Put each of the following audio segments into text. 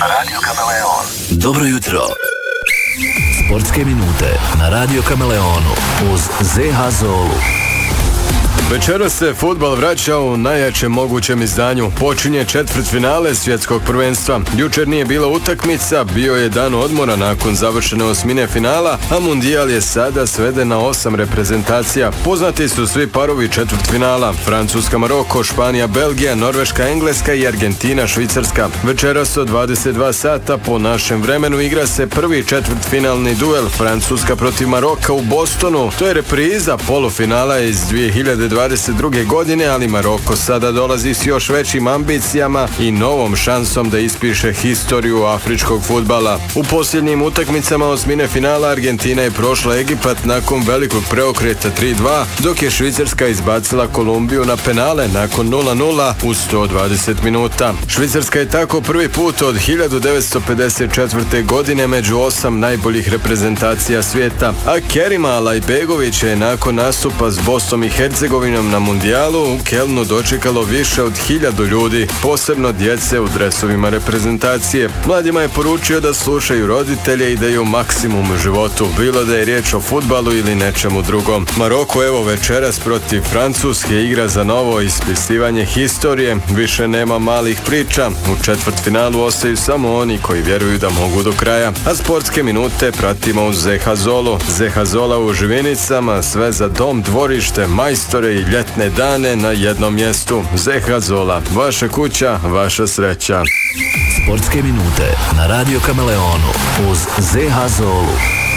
Radio Kameleon. Dobro jutro. Sportske minute na Radio Kameleonu uz ZH Zolu. Večeras se fudbal vraća u najjačem mogućem izdanju. Počinje četvrtfinale svjetskog prvenstva. Jučer nije bila utakmica, bio je dan odmora nakon završene osmine finala, a mundijal je sada sveden na 8 reprezentacija. Poznati su svi parovi četvrtfinala: Francuska, Maroko, Španija, Belgija, Norveška, Engleska i Argentina, Švicarska. Večeras od 22 sata po našem vremenu igra se prvi četvrtfinalni duel Francuska protiv Maroka u Bostonu. To je repriza polufinala iz 2022. godine, ali Maroko sada dolazi s još većim ambicijama i novom šansom da ispiše historiju afričkog fudbala. U posljednjim utakmicama osmine finala Argentina je prošla Egipat nakon velikog preokreta 3-2, dok je Švicarska izbacila Kolumbiju na penale nakon 0-0 u 120 minuta. Švicarska je tako prvi put od 1954. godine među 8 najboljih reprezentacija svijeta, a Kerima Alajbegović je nakon nastupa s Bosnom i Hercegovinom na mundijalu u Kelnu dočekalo više od 1000 ljudi, posebno djece u dresovima reprezentacije. Mladima je poručio da slušaju roditelje i da je u maksimum u životu, bilo da je riječ o fudbalu ili nečemu drugom. Maroko evo večeras protiv Francuske igra za novo ispisivanje historije, više nema malih priča, u četvrtfinalu ostaju samo oni koji vjeruju da mogu do kraja, a sportske minute pratimo uz ZH Zolu. ZH Zola u Živinicama, sve za dom, dvorište, majstore i ljetne dane na jednom mjestu. ZH Zola, vaša kuća, vaša sreća. Sportske minute na Radio Kameleonu uz ZH Zolu.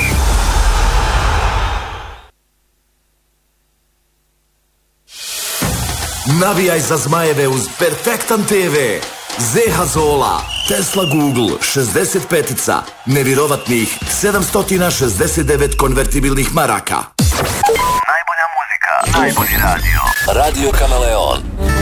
Navijaj za Zmajeve uz Perfektan TV. ZH Zola, Tesla Google 65-ica, nevjerovatnih 769 konvertibilnih maraka. Najbolja muzika, najbolji radio. Radio Kameleon.